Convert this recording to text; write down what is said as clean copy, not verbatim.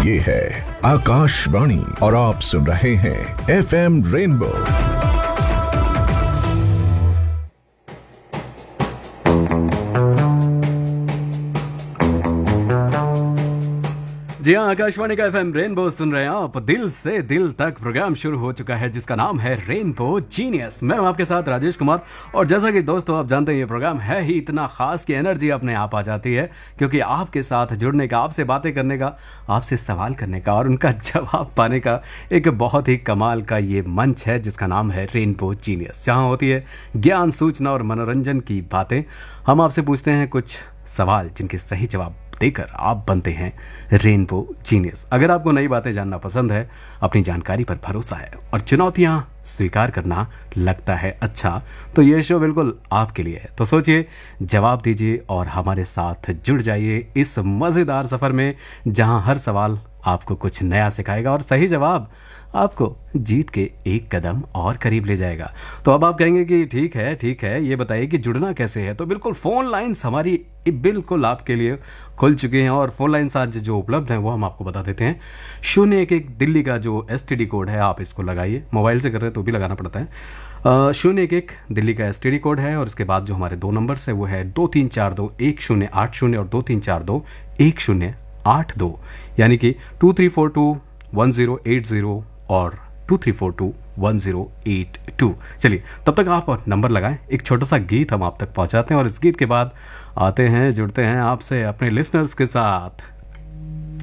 ये है आकाशवाणी और आप सुन रहे हैं FM रेनबो। जी हाँ, आकाशवाणी का FM रेनबो सुन रहे हैं आप। दिल से दिल तक प्रोग्राम शुरू हो चुका है जिसका नाम है रेनबो जीनियस। मैं हूं आपके साथ राजेश कुमार। और जैसा कि दोस्तों आप जानते हैं, ये प्रोग्राम है ही इतना खास कि एनर्जी अपने आप आ जाती है, क्योंकि आपके साथ जुड़ने का, आपसे बातें करने का, आपसे सवाल करने का और उनका जवाब पाने का एक बहुत ही कमाल का ये मंच है जिसका नाम है रेनबो जीनियस, जहाँ होती है ज्ञान, सूचना और मनोरंजन की बातें। हम आपसे पूछते हैं कुछ सवाल जिनके सही जवाब देकर आप बनते हैं रेनबो जीनियस। अगर आपको नई बातें जानना पसंद है, अपनी जानकारी पर भरोसा है और चुनौतियां स्वीकार करना लगता है अच्छा, तो ये शो बिल्कुल आपके लिए है। तो सोचिए, जवाब दीजिए और हमारे साथ जुड़ जाइए इस मज़ेदार सफ़र में, जहां हर सवाल आपको कुछ नया सिखाएगा और सही जवाब आपको जीत के एक कदम और करीब ले जाएगा। तो अब आप कहेंगे कि ठीक है, ये बताइए कि जुड़ना कैसे है। तो बिल्कुल फ़ोन लाइन्स हमारी बिल्कुल आपके लिए खुल चुकी हैं और फ़ोन लाइन्स आज जो उपलब्ध हैं वो हम आपको बता देते हैं। 011 दिल्ली का जो STD कोड है, आप इसको लगाइए। मोबाइल से कर रहे हैं तो भी लगाना पड़ता है। 011 दिल्ली का STD कोड है और इसके बाद जो हमारे दो नंबर्स है वो है 23421080 और 23421082, यानी कि 23421080 और 23421082। चलिए, तब तक आप नंबर लगाएं। एक छोटा सा गीत हम आप तक पहुंचाते हैं और इस गीत के बाद आते हैं, जुड़ते हैं आपसे अपने लिसनर्स के साथ।